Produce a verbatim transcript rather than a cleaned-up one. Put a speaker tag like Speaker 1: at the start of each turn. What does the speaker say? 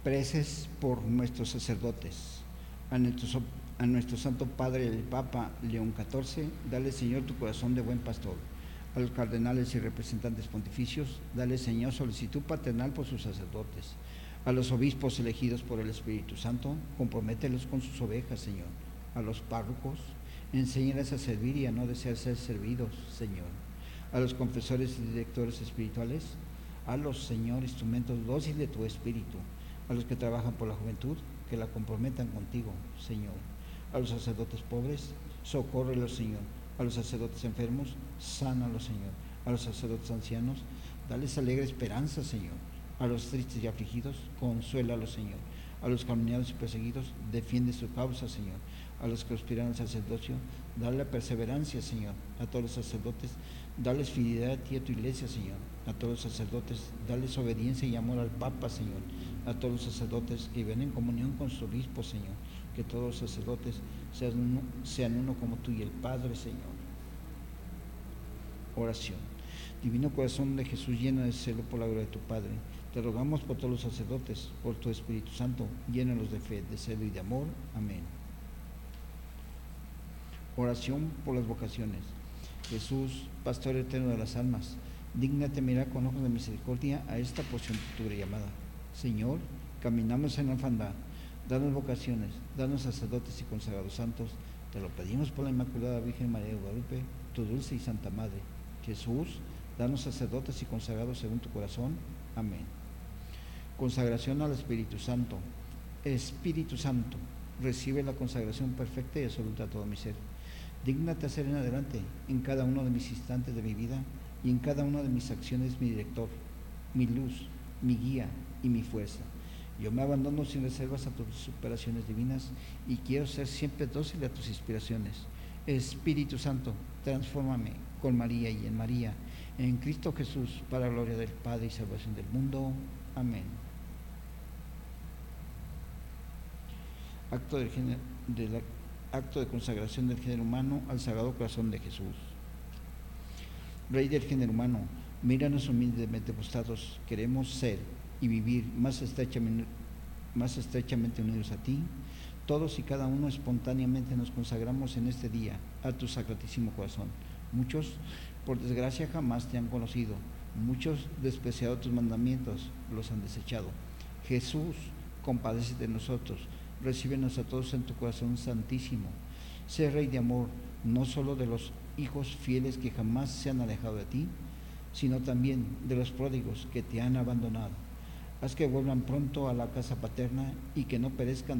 Speaker 1: Preces por nuestros sacerdotes. A nuestro, a nuestro Santo Padre, el Papa León catorce, dale, Señor, tu corazón de buen pastor. A los cardenales y representantes pontificios, dale, Señor, solicitud paternal por sus sacerdotes. A los obispos elegidos por el Espíritu Santo, compromételos con sus ovejas, Señor. A los párrocos, enséñales a servir y a no desear ser servidos, Señor. A los confesores y directores espirituales, a los, Señor, instrumentos dóciles de tu Espíritu. A los que trabajan por la juventud, que la comprometan contigo, Señor. A los sacerdotes pobres, socórrelos, Señor. A los sacerdotes enfermos, sánalos, Señor. A los sacerdotes ancianos, dales alegre esperanza, Señor. A los tristes y afligidos, consuélalos, Señor. A los calumniados y perseguidos, defiende su causa, Señor. A los que aspiran al sacerdocio, dale perseverancia, Señor. A todos los sacerdotes, dales fidelidad a ti y a tu iglesia, Señor. A todos los sacerdotes, dales obediencia y amor al Papa, Señor. A todos los sacerdotes que viven en comunión con su obispo, Señor. Que todos los sacerdotes sean uno, sean uno como tú y el Padre, Señor. Oración. Divino corazón de Jesús, lleno de celo por la gloria de tu Padre, te rogamos por todos los sacerdotes, por tu Espíritu Santo, llénalos de fe, de celo y de amor. Amén. Oración por las vocaciones. Jesús, pastor eterno de las almas, dígnate mirar con ojos de misericordia a esta porción de tu llamada. Señor, caminamos en la orfandad, danos vocaciones, danos sacerdotes y consagrados santos, te lo pedimos por la Inmaculada Virgen María de Guadalupe, tu dulce y santa Madre. Jesús, danos sacerdotes y consagrados según tu corazón. Amén. Consagración al Espíritu Santo. Espíritu Santo, recibe la consagración perfecta y absoluta a todo mi ser. Dígnate hacer en adelante, en cada uno de mis instantes de mi vida y en cada una de mis acciones, mi director, mi luz, mi guía y mi fuerza. Yo me abandono sin reservas a tus operaciones divinas y quiero ser siempre dócil a tus inspiraciones. Espíritu Santo, transfórmame con María y en María, en Cristo Jesús, para la gloria del Padre y salvación del mundo. Amén. Acto, del género, de la, acto de consagración del género humano al Sagrado Corazón de Jesús. Rey del género humano, míranos humildemente postrados, queremos ser y vivir más estrechamente, más estrechamente unidos a ti. Todos y cada uno espontáneamente nos consagramos en este día a tu sacratísimo corazón. Muchos, por desgracia, jamás te han conocido. Muchos, despreciado tus mandamientos, los han desechado. Jesús, compadécete de nosotros. Recíbenos a todos en tu corazón santísimo. Sé Rey de amor, no solo de los hijos fieles que jamás se han alejado de ti, sino también de los pródigos que te han abandonado. Haz que vuelvan pronto a la casa paterna y que no perezcan